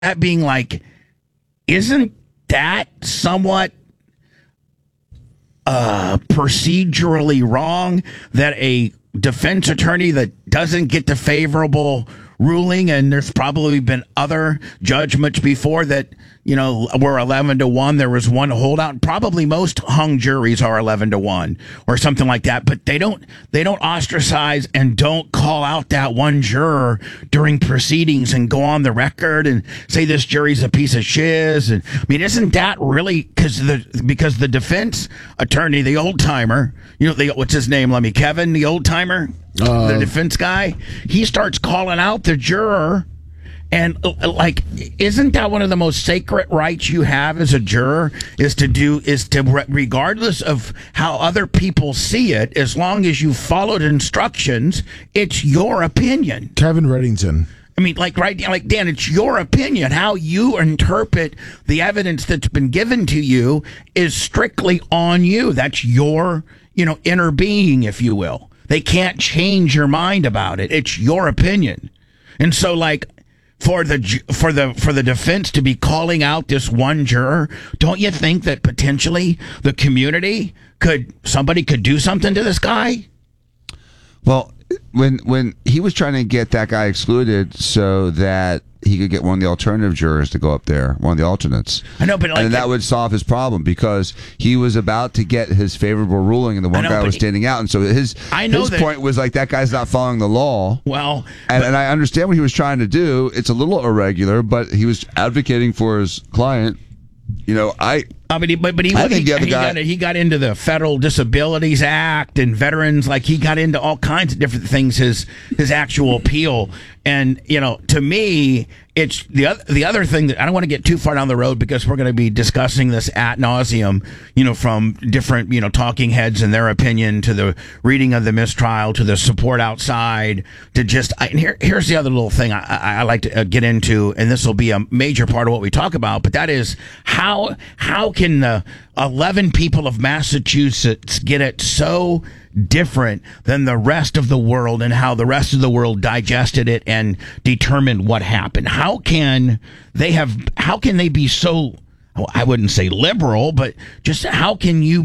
that being like, isn't that somewhat procedurally wrong that a defense attorney that doesn't get the favorable ruling, and there's probably been other judgments before that, were 11-1. There was one holdout. Probably most hung juries are 11-1 or something like that. But they don't ostracize and don't call out that one juror during proceedings and go on the record and say this jury's a piece of shiz. And I mean, isn't that really because the defense attorney, the old timer, what's his name? Kevin, the old timer, the defense guy, he starts calling out the juror. And isn't that one of the most sacred rights you have as a juror regardless of how other people see it, as long as you followed instructions, it's your opinion. Kevin Reddington. I mean, Dan, it's your opinion. How you interpret the evidence that's been given to you is strictly on you. That's your, inner being, if you will. They can't change your mind about it. It's your opinion. And so, for the defense to be calling out this one juror, don't you think that potentially the community somebody could do something to this guy? Well, when he was trying to get that guy excluded so that he could get one of the alternative jurors to go up there, one of the alternates. I know, but and that would solve his problem because he was about to get his favorable ruling, and the one guy was standing out, and so his point was that guy's not following the law. Well, and I understand what he was trying to do. It's a little irregular, but he was advocating for his client. He got into the Federal Disabilities Act and veterans. He got into all kinds of different things. His actual appeal, and to me, it's the other thing that I don't want to get too far down the road because we're going to be discussing this ad nauseum. From different talking heads and their opinion to the reading of the mistrial to the support outside to here's the other little thing I like to get into, and this will be a major part of what we talk about. But that is how can the 11 people of Massachusetts get it so different than the rest of the world, and how the rest of the world digested it and determined what happened? How can they be so, I wouldn't say liberal, but just how can you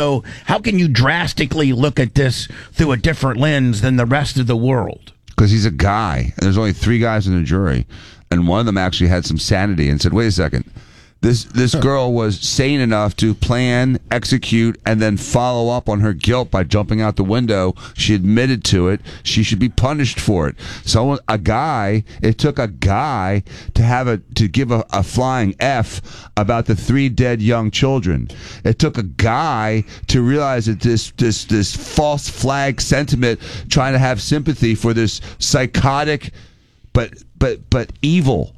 drastically look at this through a different lens than the rest of the world? Because he's a guy, and there's only 3 guys in the jury, and one of them actually had some sanity and said, wait a second, This girl was sane enough to plan, execute, and then follow up on her guilt by jumping out the window. She admitted to it. She should be punished for it. It took a guy to give a flying F about the 3 dead young children. It took a guy to realize that this false flag sentiment, trying to have sympathy for this psychotic, but evil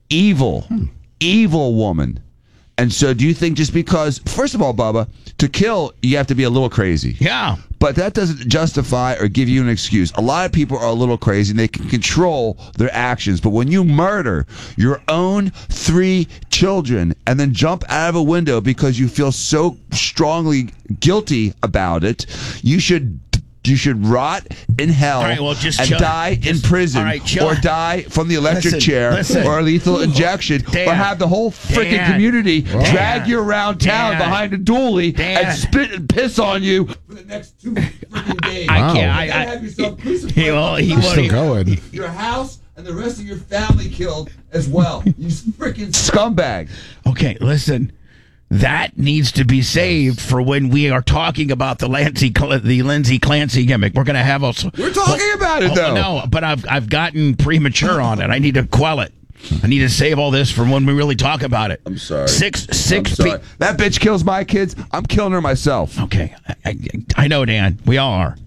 woman. And so do you think just because, first of all, Bubba, to kill, you have to be a little crazy. Yeah. But that doesn't justify or give you an excuse. A lot of people are a little crazy and they can control their actions. But when you murder your own 3 children and then jump out of a window because you feel so strongly guilty about it, you should rot in hell die in prison, or die from the electric chair or a lethal injection, or have the whole freaking community drag you around town behind a dually and spit and piss on you for the next 2 freaking days. I can't. Have yourself crucified. Your house and the rest of your family killed as well. You freaking scumbag. Okay, listen. That needs to be saved for when we are talking about the Lindsay Clancy gimmick. We're going to have also. We're talking about it, though. No, but I've gotten premature on it. I need to quell it. I need to save all this for when we really talk about it. I'm sorry. Six. That bitch kills my kids. I'm killing her myself. Okay, I know, Dan. We all are.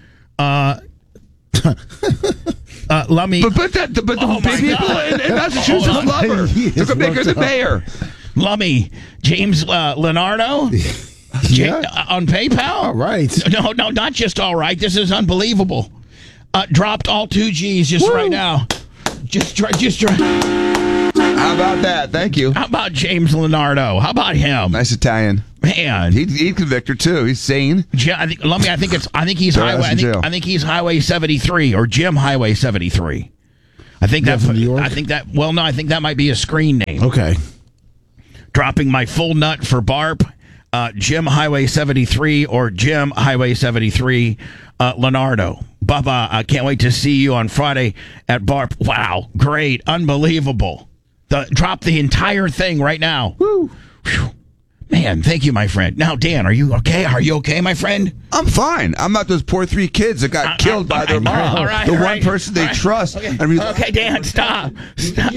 Let me. But the people in Massachusetts love her. They're going to make her the mayor. Lummy, James Leonardo on PayPal. All right. No, not just all right. This is unbelievable. Dropped all 2 G's just right now. Just try. How about that? Thank you. How about James Leonardo? How about him? Nice Italian. Man, he'd convict her too. He's sane. I think he's Highway 73 or Jim Highway 73. I think Is that from New York? I think that. Well, no, I think that might be a screen name. Okay. Dropping my full nut for Barp, Jim Highway 73 or Jim Highway 73, Leonardo. Bubba, I can't wait to see you on Friday at Barp. Wow, great, unbelievable. Drop the entire thing right now. Woo. Whew. Man, thank you, my friend. Now, Dan, are you okay? Are you okay, my friend? I'm fine. I'm not those poor 3 kids that got killed by their mom. All right, the all one right, person they trust. Okay, I mean, okay, Dan, stop. Stop.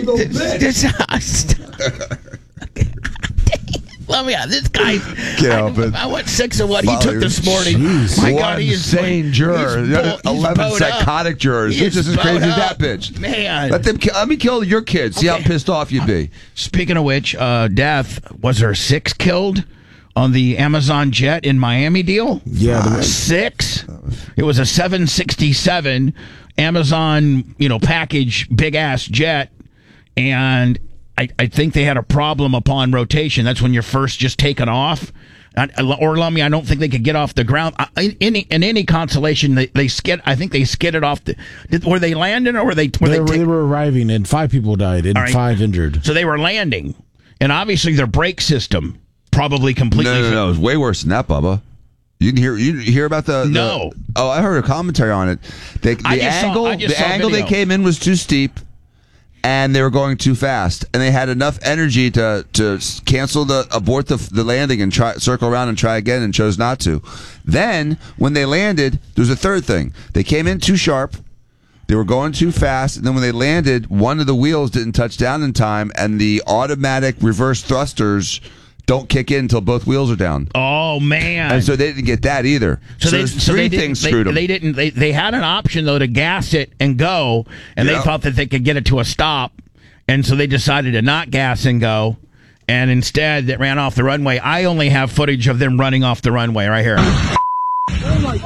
Let me out. This guy. I went 6 of what he took this morning. Jeez. My One God, he is insane juror. he's 11 psychotic jurors. Who's just as crazy as that bitch? Man. Let me kill your kids. See how pissed off you'd be. Speaking of which, death, was there 6 killed on the Amazon jet in Miami deal? Yeah. 6? It was a 767 Amazon, package, big ass jet. And I think they had a problem upon rotation. That's when you're first just taken off. Or Lummy, I don't think they could get off the ground. In any consolation, they skid. I think they skidded off. Were they landing or were they? They were arriving, and 5 people died and 5 injured. So they were landing, and obviously their brake system probably completely. No. It was way worse than that, Bubba. You didn't hear about the? No. I heard a commentary on it. The angle they came in was too steep. And they were going too fast, and they had enough energy to cancel abort the landing and circle around and try again, and chose not to. Then when they landed, there was a third thing. They came in too sharp, they were going too fast, and then when they landed, one of the wheels didn't touch down in time, and the automatic reverse thrusters don't kick in until both wheels are down. Oh man! And so they didn't get that either. So there's 3 things screwed them. They had an option though to gas it and go, and they thought that they could get it to a stop, and so they decided to not gas and go, and instead they ran off the runway. I only have footage of them running off the runway right here. Oh my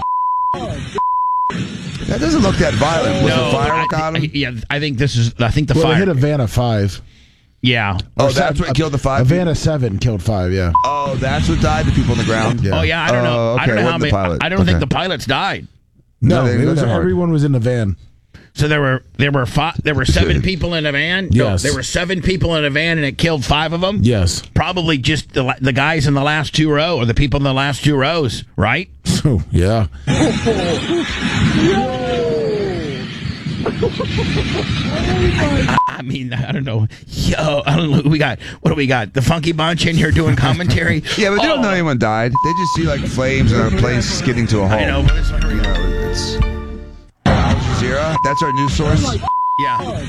That doesn't look that violent. Was the firework on him? Yeah, I think the Well, fire they hit a van of 5. Yeah. Oh, that's what killed the 5? A van of 7 killed 5, yeah. Oh, that's what died, the people on the ground? Yeah. Oh, yeah, I don't know. Okay, I don't know how many. pilot. I don't think the pilots died. No, No, everyone was in the van. So there were 7 people in a van? Yes. No, there were 7 people in a van and it killed 5 of them? Yes. Probably just the guys in the last 2 rows, or the people in the last 2 rows, right? Oh, yeah. I mean, I don't know. I don't know who we got. What do we got? The Funky Bunch in here doing commentary? Yeah, but they don't know anyone died. They just see, flames and a plane skidding to a halt. I know, but It's Al Jazeera. That's our news source? Yeah.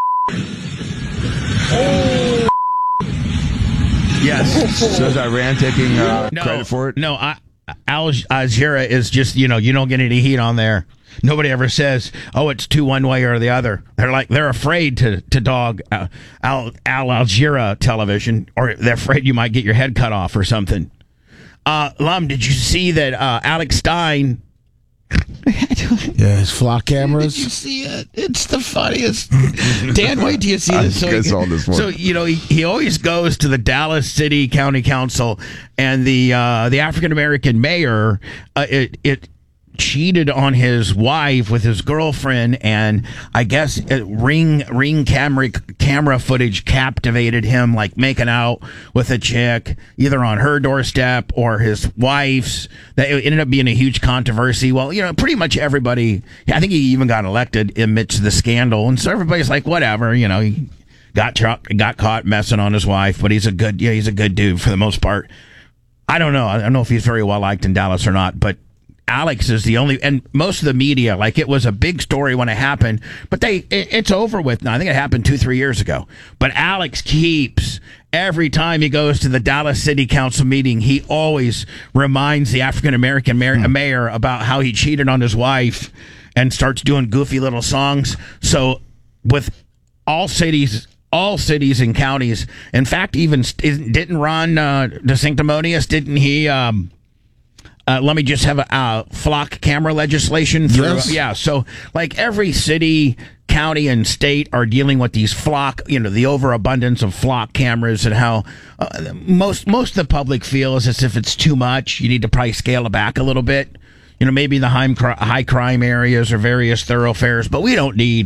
Yes. So is Iran taking credit for it? No, Al Jazeera is just, you don't get any heat on there. Nobody ever says, "Oh, it's 2 one way or the other." They're afraid to dog Al Jazeera television, or they're afraid you might get your head cut off or something. Lum, did you see that Alex Stein? Yeah, his flock cameras. Did you see it? It's the funniest. Dan, wait till you see this. I saw this one. So he always goes to the Dallas City County Council, and the African American mayor. It cheated on his wife with his girlfriend, and I guess ring camera footage captivated him, making out with a chick either on her doorstep or his wife's. That it ended up being a huge controversy. Well, pretty much everybody, I think he even got elected amidst the scandal, and so everybody's like, whatever, he got caught messing on his wife, but he's a good dude for the most part. I don't know if he's very well liked in Dallas or not, but Alex is the only, and most of the media, it was a big story when it happened, but it's over with now. I think it happened 2-3 years ago. But Alex keeps, every time he goes to the Dallas City Council meeting, he always reminds the African American mayor about how he cheated on his wife and starts doing goofy little songs. So with all cities and counties, in fact, even didn't Ron DeSanctimonious, didn't he? Let me just have a flock camera legislation through. Yes. Yeah, so every city, county, and state are dealing with these flock, the overabundance of flock cameras, and how most of the public feels as if it's too much. You need to probably scale it back a little bit. Maybe the high crime areas or various thoroughfares, but we don't need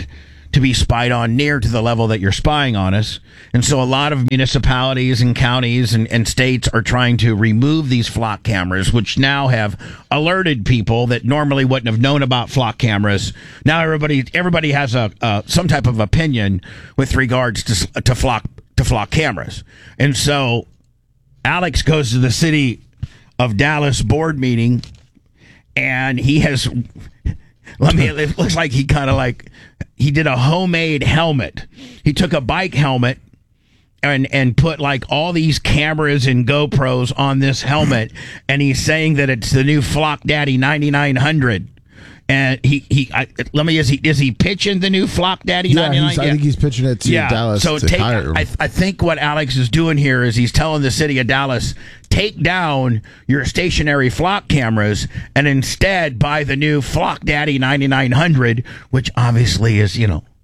to be spied on near to the level that you're spying on us. And so a lot of municipalities and counties and states are trying to remove these flock cameras, which now have alerted people that normally wouldn't have known about flock cameras. Now everybody has some type of opinion with regards to flock cameras. And so Alex goes to the city of Dallas board meeting, and he has, it looks like he did a homemade helmet. He took a bike helmet and put like all these cameras and GoPros on this helmet, and he's saying that it's the new Flock Daddy 9900. And is he pitching the new Flock Daddy 99? I think he's pitching it to Dallas. So I think what Alex is doing here is he's telling the city of Dallas, take down your stationary flock cameras and instead buy the new Flock Daddy 9900, which obviously is,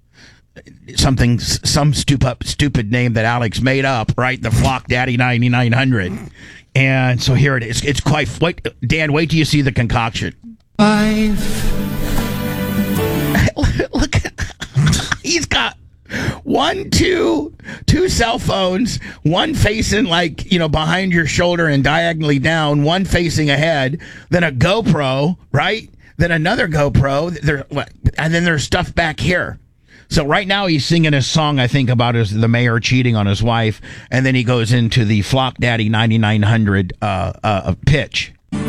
some stupid name that Alex made up, right? The Flock Daddy 9900. And so here it is. It's quite, Dan, wait till you see the concoction. Look, he's got two cell phones, one facing behind your shoulder and diagonally down, one facing ahead, then a GoPro, right? Then another GoPro, and then there's stuff back here. So right now he's singing his song, I think, about the mayor cheating on his wife, and then he goes into the Flock Daddy 9900 pitch.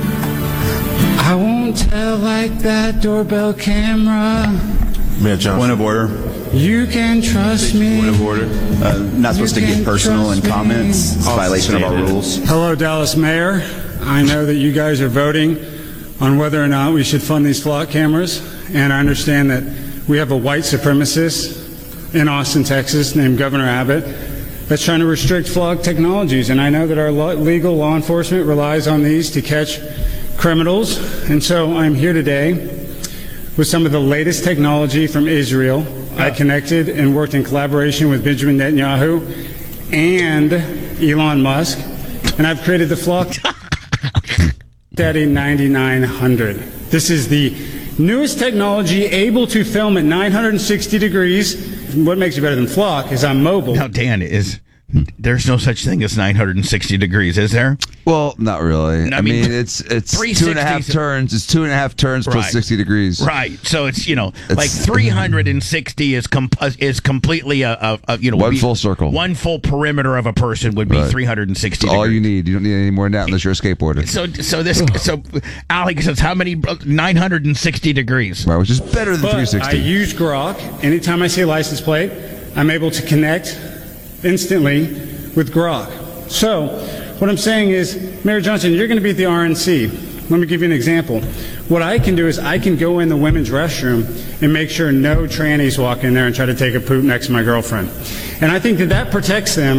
I won't tell like that doorbell camera. Mayor Johnson. Point of order. You can trust me. Point of order. Not supposed to get personal in comments. It's a violation of our rules. Hello, Dallas Mayor. I know that you guys are voting on whether or not we should fund these flock cameras, and I understand that we have a white supremacist in Austin, Texas, named Governor Abbott, that's trying to restrict flock technologies, and I know that our legal law enforcement relies on these to catch criminals, and so I'm here today with some of the latest technology from Israel. I connected and worked in collaboration with Benjamin Netanyahu and Elon Musk, and I've created the Flock Daddy 9900. This is the newest technology able to film at 960 degrees. What makes it better than Flock is I'm mobile. Now, Dan, there's no such thing as 960 degrees, is there? Well, not really. I mean, it's 2.5 turns. It's 2.5 turns plus 60 degrees. Right. So it's like 360 is completely one full circle. One full perimeter of a person would be 360 degrees. All you need. You don't need any more than that unless you're a skateboarder. So Alex says how many 960 degrees? Right, which is better than 360. I use Grok. Anytime I see a license plate, I'm able to connect instantly with Grok. So what I'm saying is, Mayor Johnson, you're going to be at the RNC. Let me give you an example. What I can do is I can go in the women's restroom and make sure no trannies walk in there and try to take a poop next to my girlfriend. And I think that protects them.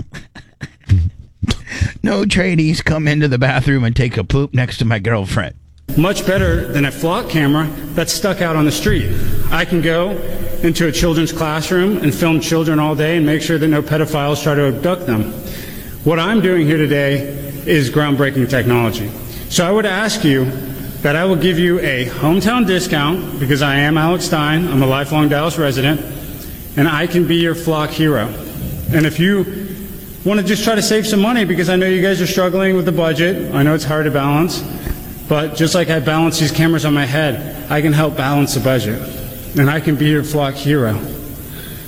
No trannies come into the bathroom and take a poop next to my girlfriend. Much better than a flock camera that's stuck out on the street. I can go into a children's classroom and film children all day and make sure that no pedophiles try to abduct them. What I'm doing here today is groundbreaking technology. So I would ask you that I will give you a hometown discount because I am Alex Stein. I'm a lifelong Dallas resident, and I can be your flock hero. And if you want to just try to save some money, because I know you guys are struggling with the budget, I know it's hard to balance, but just like I balance these cameras on my head, I can help balance the budget. And I can be your flock hero.